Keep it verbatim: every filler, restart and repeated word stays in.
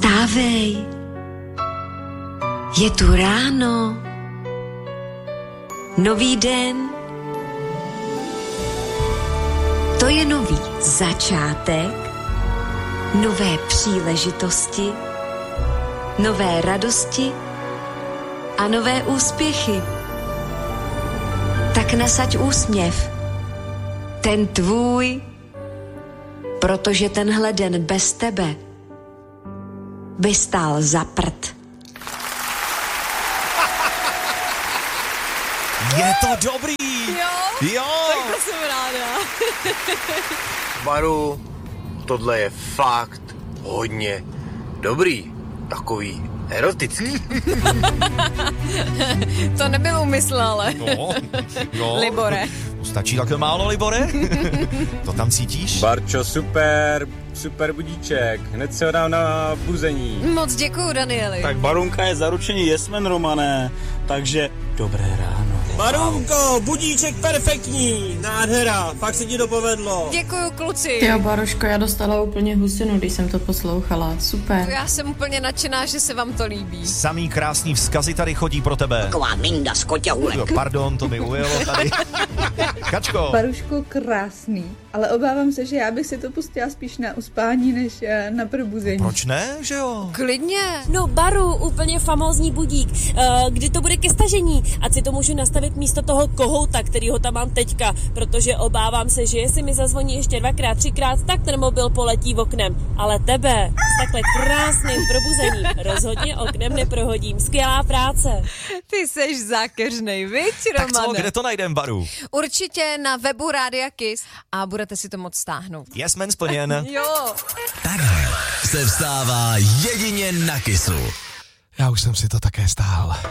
Vstávej, je tu ráno, nový den, to je nový začátek, nové příležitosti, nové radosti a nové úspěchy. Tak nasaď úsměv, ten tvůj, protože tenhle den bez tebe by stál za prd. Je to dobrý! Jo? Jo! Tak to jsem ráda. Baru, tohle je fakt hodně dobrý. Takový erotický. To nebyl úmysl, ale. No, jo. Libore. Stačí takhle málo, Libore? To tam cítíš? Barčo, super, super budíček. Hned se ho dám na buzení. Moc děkuju, Danieli. Tak Barunka je zaručený jesmen, Romané, takže dobré ráno. Barunko, budíček perfektní, nádhera, fakt se ti to povedlo. Děkuju, kluci. Jo, Baruško, já dostala úplně husinu, když jsem to poslouchala, super. Já jsem úplně nadšená, že se vám to líbí. Samý krásný vzkazy tady chodí pro tebe. Taková minda z koťourek. Jo, pardon, to mi ujelo tady. Kačko. Baruško, krásný, ale obávám se, že já bych si to pustila spíš na uspání, než na probuzení. Proč ne, že jo? Klidně. No Baru, úplně famózní budík. Uh, kdy to bude ke stažení? Ať si to můžu nastavit místo toho kohouta, který ho tam mám teďka, protože obávám se, že jestli mi zazvoní ještě dvakrát, třikrát, tak ten mobil poletí oknem. Ale tebe s takhle krásným probuzením rozhodně oknem neprohodím. Skvělá práce. Ty seš zákeřnej, viď, Romane? Tak co, kde to najdem, Baru? Určitě na webu Rádia Kiss a budete si to moc stáhnout. Jesmen splněn. Jo. Takhle se vstává jedině na Kissu. Já už jsem si to také stáhl.